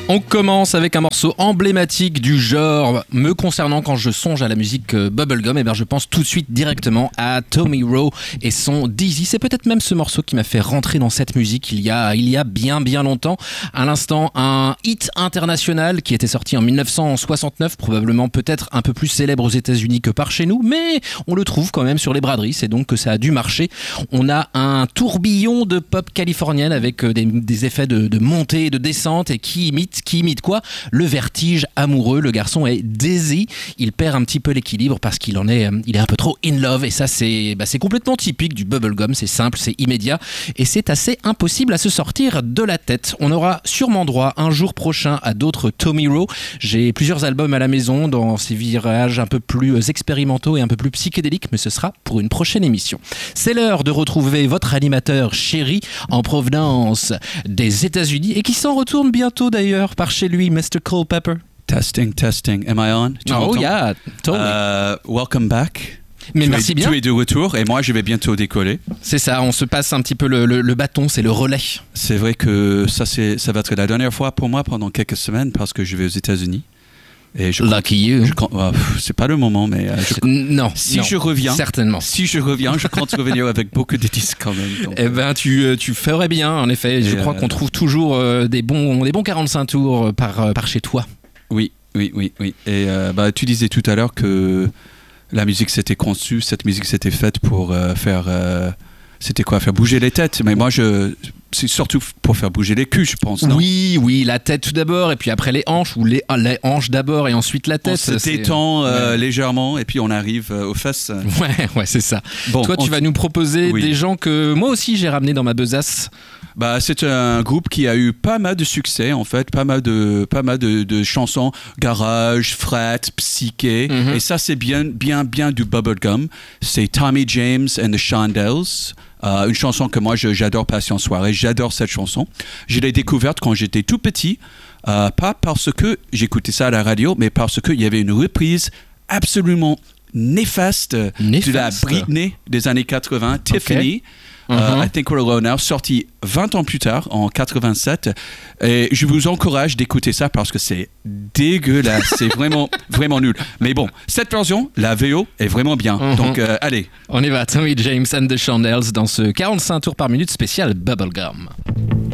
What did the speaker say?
On commence avec un morceau emblématique du genre. Me concernant, quand je songe à la musique Bubblegum, je pense tout de suite directement à Tommy Roe et son Dizzy. C'est peut-être même ce morceau qui m'a fait rentrer dans cette musique il y a bien longtemps. À l'instant, un hit international qui était sorti en 1969, probablement peut-être un peu plus célèbre aux États-Unis que par chez nous, mais on le trouve quand même sur les braderies, c'est donc que ça a dû marcher. On a un tourbillon de pop californienne avec des effets de montée et de descente et qui imite quoi ? Le vertige amoureux. Le garçon est dizzy, il perd un petit peu l'équilibre parce qu'il est un peu trop in love, et ça c'est complètement typique du bubblegum. C'est simple, c'est immédiat et c'est assez impossible à se sortir de la tête. On aura sûrement droit un jour prochain à d'autres Tommy Roe. J'ai plusieurs albums à la maison dans ces virages un peu plus expérimentaux et un peu plus psychédéliques, mais ce sera pour une prochaine émission. C'est l'heure de retrouver votre animateur chéri en provenance des États-Unis et qui s'en retourne bientôt d'ailleurs par chez lui, Mr. Culpepper. Testing. Am I on? Oh yeah, totally. Welcome back. Mais merci bien. Tu es de retour et moi je vais bientôt décoller. C'est ça, on se passe un petit peu le bâton, c'est le relais. C'est vrai que ça va être la dernière fois pour moi pendant quelques semaines parce que je vais aux États-Unis. Et Lucky you. C'est pas le moment, mais je reviens, certainement. Si je reviens, je compte revenir avec beaucoup de disques quand même. Donc, tu ferais bien, en effet. Je crois qu'on trouve toujours des bons 45 tours par chez toi. Oui. Et tu disais tout à l'heure que la musique s'était conçue, cette musique s'était faite pour faire bouger les têtes. Mais moi, c'est surtout pour faire bouger les culs, je pense, non ? Oui, la tête tout d'abord, et puis après les hanches, ou les hanches d'abord, et ensuite la tête. On se détend légèrement, et puis on arrive aux fesses. Ouais, c'est ça. Bon, toi, tu vas nous proposer des gens que moi aussi j'ai ramenés dans ma besace. C'est un groupe qui a eu pas mal de succès, en fait, pas mal de chansons garage, fret, psyché, et ça c'est bien du bubblegum. C'est Tommy James and the Shondells. Une chanson que moi j'adore passer en soirée. J'adore cette chanson. Je l'ai découverte quand j'étais tout petit, pas parce que j'écoutais ça à la radio, mais parce qu'il y avait une reprise absolument néfaste de la Britney des années 80, Tiffany. I Think We're Alone Now, sorti 20 ans plus tard, en 87. Et je vous encourage d'écouter ça parce que c'est dégueulasse. C'est vraiment, vraiment nul. Mais bon, cette version, la VO, est vraiment bien. Donc, allez. On y va, Tommy James and the Shondells dans ce 45 tours par minute spécial Bubblegum.